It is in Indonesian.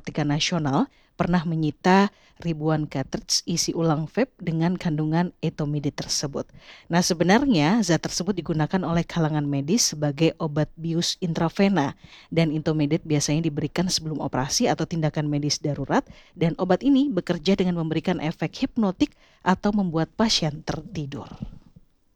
Narkotika Nasional pernah menyita ribuan cartridge isi ulang vape dengan kandungan etomidate tersebut. Nah, sebenarnya zat tersebut digunakan oleh kalangan medis sebagai obat bius intravena dan etomidate biasanya diberikan sebelum operasi atau tindakan medis darurat, dan obat ini bekerja dengan memberikan efek hipnotik atau membuat pasien tertidur.